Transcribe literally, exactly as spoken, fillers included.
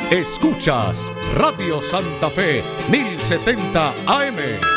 Escuchas Radio Santa Fe mil setenta A M.